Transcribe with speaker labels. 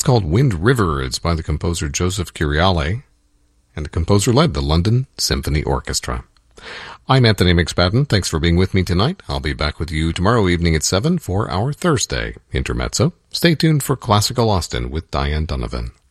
Speaker 1: called Wind River. It's by the composer Joseph Curiale, and the composer led the London Symphony Orchestra. I'm Anthony McSpadden. Thanks for being with me tonight. I'll be back with you tomorrow evening at 7 for our Thursday Intermezzo. Stay tuned for Classical Austin with Diane Donovan.